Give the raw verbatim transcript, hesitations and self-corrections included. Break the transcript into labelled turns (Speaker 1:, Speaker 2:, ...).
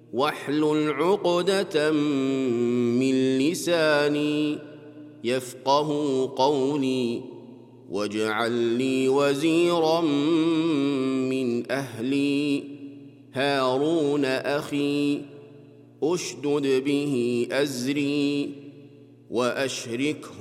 Speaker 1: واحلل عقدة من لساني يفقهوا قولي واجعل لي وزيرا من أهلي هارون أخي أشدد به أزري وأشركه